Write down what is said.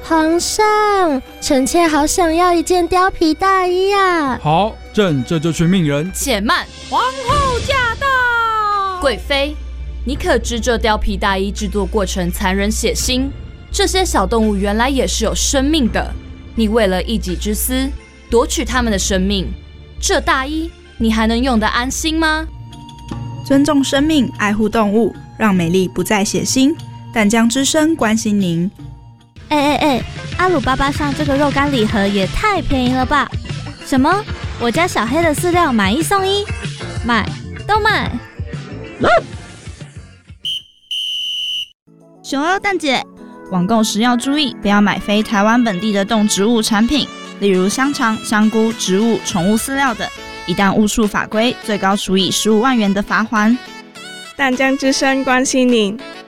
皇上，臣妾好想要一件貂皮大衣啊！ 好，朕这就去命人。 且慢，皇后驾到！贵妃，你可知这貂皮大衣制作过程残忍血腥？这些小动物原来也是有生命的，你为了一己之私夺取他们的生命，这大衣你还能用得安心吗？ 尊重生命，爱护动物，让美丽不再血腥。淡江之声关心您。 阿鲁巴巴上这个肉干礼盒也太便宜了吧？什么？我家小黑的饲料买1送1，买都买！ 熊二蛋姐，网购时要注意，不要买非台湾本地的动植物产品，例如香肠、香菇、植物、宠物饲料等。一旦误触法规，最高处以15万元的罚锾。 淡江之声关心您。